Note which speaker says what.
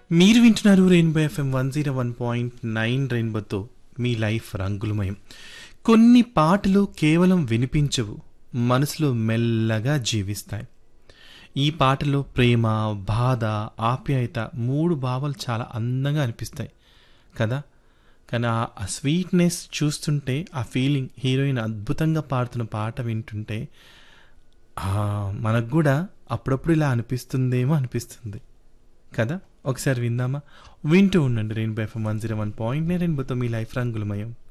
Speaker 1: మీరు వింటున్నారు rainbow FM 101.9 రెయిన్బోతో మీ లైఫ్ రంగులమయం. కొన్ని పాటలు కేవలం వినిపించవు, మనసులో మెల్లగా జీవిస్తాయి. ఈ పాటలో ప్రేమ, బాధ, ఆప్యాయత మూడు భావాలు చాలా అందంగా అనిపిస్తాయి కదా. కానీ ఆ స్వీట్నెస్ చూస్తుంటే, ఆ ఫీలింగ్, హీరోయిన్ అద్భుతంగా పాడుతున్న పాట వింటుంటే మనకు కూడా అప్పుడప్పుడు ఇలా అనిపిస్తుందేమో అనిపిస్తుంది కదా. ఒకసారి విందామా? వింటూ ఉండండి రెయిన్బో ఎఫ్ఎం 101.9 రెయిన్బోతో మీ లైఫ్ రంగులమయం.